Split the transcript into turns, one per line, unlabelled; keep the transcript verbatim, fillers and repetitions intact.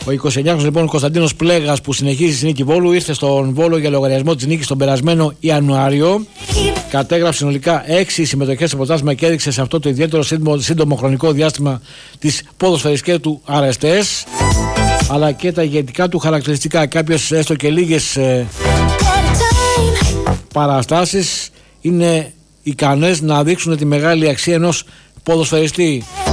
Ο εικοσιεννιάχρονος λοιπόν Κωνσταντίνος Πλέγας, που συνεχίζει στη νίκη Βόλου, ήρθε στον Βόλο για λογαριασμό της νίκης τον περασμένο Ιανουάριο. Κατέγραψε συνολικά έξι συμμετοχές σε πρωτάθλημα και έδειξε σε αυτό το ιδιαίτερο σύντομο, σύντομο χρονικό διάστημα τις ποδοσφαιριστικές του αρεστές, αλλά και τα ηγετικά του χαρακτηριστικά. Κάποιες έστω και λίγες ε, παραστάσεις είναι ικανές να δείξουν τη μεγάλη αξία ενός ποδοσφαιριστή.